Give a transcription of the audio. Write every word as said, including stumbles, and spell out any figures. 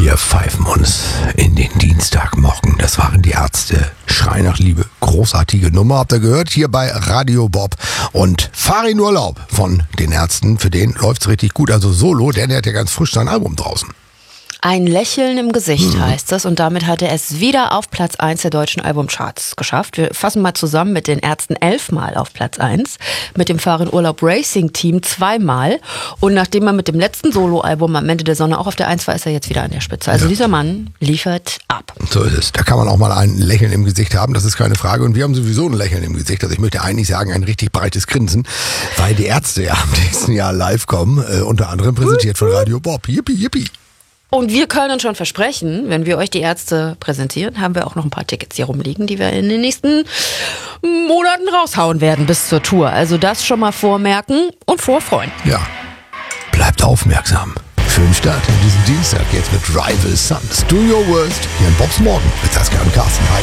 Wir pfeifen uns in den Dienstagmorgen. Das waren die Ärzte. Schrei nach Liebe. Großartige Nummer, habt ihr gehört? Hier bei Radio Bob. Und Fahr in Urlaub von den Ärzten. Für den läuft's richtig gut. Also Solo, der, der hat ja ganz frisch sein Album draußen. Ein Lächeln im Gesicht Mhm. heißt es, und damit hat er es wieder auf Platz eins der deutschen Albumcharts geschafft. Wir fassen mal zusammen: mit den Ärzten elfmal auf Platz eins, mit dem Fahr in Urlaub Racing Team zweimal, und nachdem er mit dem letzten Soloalbum Am Ende der Sonne auch auf der eins war, ist er jetzt wieder an der Spitze. Also Ja. dieser Mann liefert ab. So ist es. Da kann man auch mal ein Lächeln im Gesicht haben, das ist keine Frage. Und wir haben sowieso ein Lächeln im Gesicht. Also ich möchte eigentlich sagen, ein richtig breites Grinsen, weil die Ärzte ja im nächsten Jahr live kommen. Äh, unter anderem präsentiert von Radio Bob. Yippie, yippie. Und wir können schon versprechen, wenn wir euch die Ärzte präsentieren, haben wir auch noch ein paar Tickets hier rumliegen, die wir in den nächsten Monaten raushauen werden bis zur Tour. Also das schon mal vormerken und vorfreuen. Ja, bleibt aufmerksam. Schönen Start in diesem Dienstag jetzt mit Rival Sons. Do Your Worst hier in Bobs Morgen mit Saskia und Carsten. Hi.